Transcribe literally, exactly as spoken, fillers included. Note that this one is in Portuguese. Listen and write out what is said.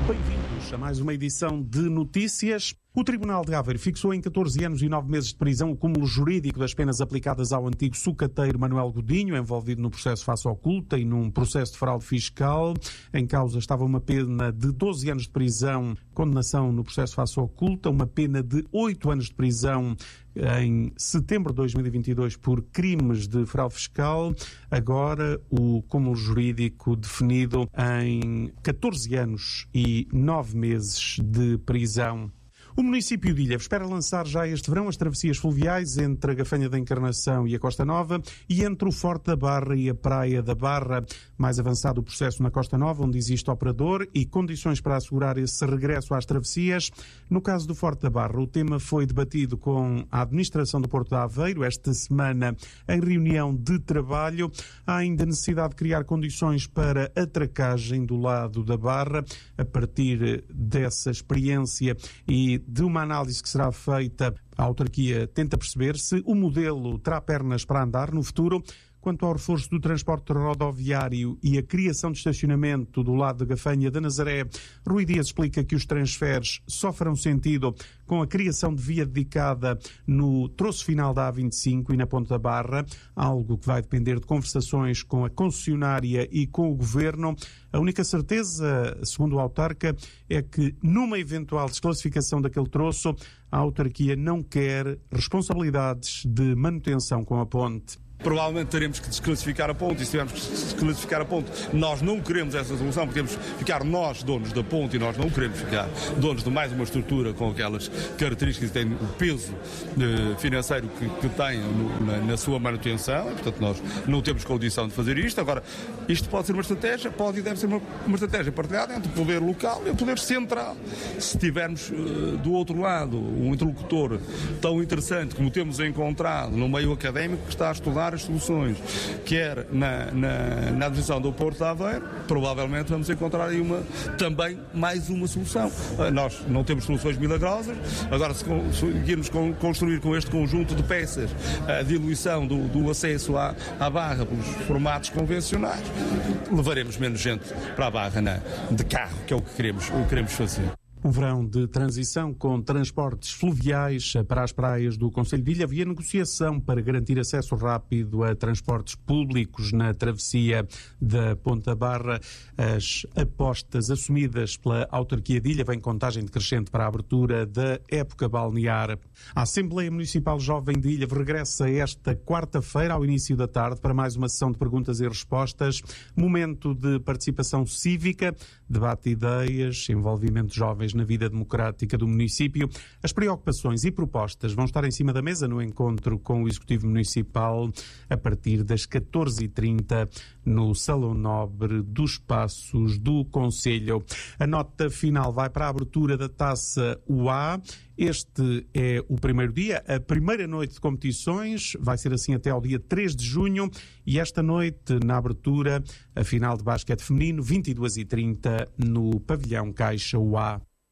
Bem-vindos a mais uma edição de Notícias. O Tribunal de Aveiro fixou em catorze anos e nove meses de prisão o cúmulo jurídico das penas aplicadas ao antigo sucateiro Manuel Godinho, envolvido no processo Face Oculta e num processo de fraude fiscal. Em causa estava uma pena de doze anos de prisão, condenação no processo Face Oculta, uma pena de oito anos de prisão em setembro de dois mil e vinte e dois por crimes de fraude fiscal. Agora o cúmulo jurídico definido em catorze anos e nove meses de prisão. O município de Ilha espera lançar já este verão as travessias fluviais entre a Gafanha da Encarnação e a Costa Nova e entre o Forte da Barra e a Praia da Barra. Mais avançado o processo na Costa Nova, onde existe operador e condições para assegurar esse regresso às travessias. No caso do Forte da Barra, o tema foi debatido com a administração do Porto de Aveiro esta semana em reunião de trabalho. Há ainda necessidade de criar condições para atracagem do lado da Barra. A partir dessa experiência e de uma análise que será feita, a autarquia tenta perceber se o modelo terá pernas para andar no futuro. Quanto ao reforço do transporte rodoviário e a criação de estacionamento do lado da Gafanha da Nazaré, Rui Dias explica que os transferes só farão sentido com a criação de via dedicada no troço final da A vinte e cinco e na Ponte da Barra, algo que vai depender de conversações com a concessionária e com o Governo. A única certeza, segundo o autarca, é que numa eventual desclassificação daquele troço, a autarquia não quer responsabilidades de manutenção com a ponte. Provavelmente teremos que desclassificar a ponte, e se tivermos que desclassificar a ponte, nós não queremos essa solução, porque temos que ficar nós donos da ponte e nós não queremos ficar donos de mais uma estrutura com aquelas características que têm o peso eh, financeiro que, que tem no, na, na sua manutenção, e, portanto nós não temos condição de fazer isto. Agora, isto pode ser uma estratégia, pode e deve ser uma, uma estratégia partilhada entre o poder local e o poder central. Se tivermos eh, do outro lado um interlocutor tão interessante como temos encontrado no meio académico que está a estudar as soluções, quer na, na, na administração do Porto de Aveiro, provavelmente vamos encontrar aí uma, também mais uma solução. Nós não temos soluções milagrosas, agora se conseguirmos construir com este conjunto de peças a diluição do, do acesso à, à Barra pelos formatos convencionais, levaremos menos gente para a Barra na, de carro, que é o que queremos, o que queremos fazer. Um verão de transição com transportes fluviais para as praias do Concelho de Ilha. Havia negociação para garantir acesso rápido a transportes públicos na travessia da Ponte da Barra. As apostas assumidas pela autarquia de Ilha vêm contagem decrescente para a abertura da época balnear. A Assembleia Municipal Jovem de Ilha regressa esta quarta-feira ao início da tarde para mais uma sessão de perguntas e respostas. Momento de participação cívica, debate de ideias, envolvimento de jovens na vida democrática do município. As preocupações e propostas vão estar em cima da mesa no encontro com o Executivo Municipal a partir das catorze e trinta no Salão Nobre dos Passos do Concelho. A nota final vai para a abertura da Taça U A. Este é o primeiro dia, a primeira noite de competições, vai ser assim até ao dia três de junho, e esta noite, na abertura, a final de basquete feminino, vinte e duas e trinta no Pavilhão Caixa U A.